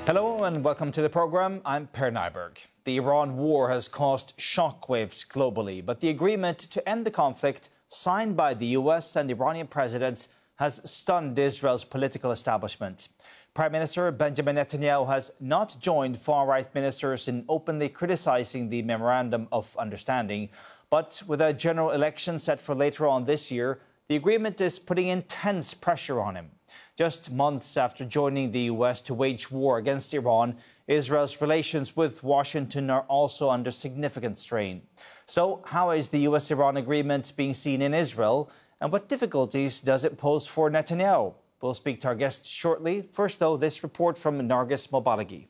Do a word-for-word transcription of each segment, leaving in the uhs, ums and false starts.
Hello and welcome to the program. I'm Per Nyberg. The Iran war has caused shockwaves globally, but the agreement to end the conflict signed by the U S and Iranian presidents has stunned Israel's political establishment. Prime Minister Benjamin Netanyahu has not joined far-right ministers in openly criticizing the Memorandum of Understanding, but with a general election set for later on this year, the agreement is putting intense pressure on him. Just months after joining the U S to wage war against Iran, Israel's relations with Washington are also under significant strain. So how is the U S Iran agreement being seen in Israel, and what difficulties does it pose for Netanyahu? We'll speak to our guests shortly. First, though, this report from Nargis Mobalagi.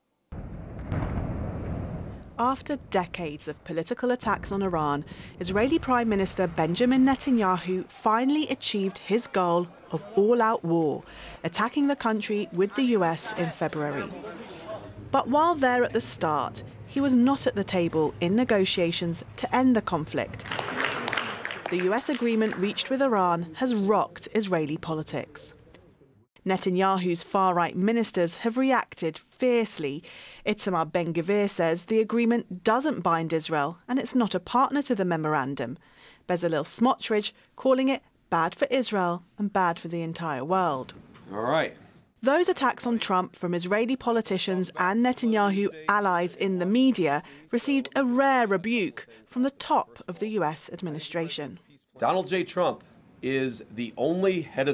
After decades of political attacks on Iran, Israeli Prime Minister Benjamin Netanyahu finally achieved his goal of all-out war, attacking the country with the U S in February. But while there at the start, he was not at the table in negotiations to end the conflict. The U S agreement reached with Iran has rocked Israeli politics. Netanyahu's far-right ministers have reacted fiercely. Itamar Ben-Gvir says the agreement doesn't bind Israel and it's not a partner to the memorandum. Bezalel Smotrich calling it bad for Israel and bad for the entire world. All right. Those attacks on Trump from Israeli politicians and Netanyahu allies in the media received a rare rebuke from the top of the U S administration. Donald J. Trump is the only head of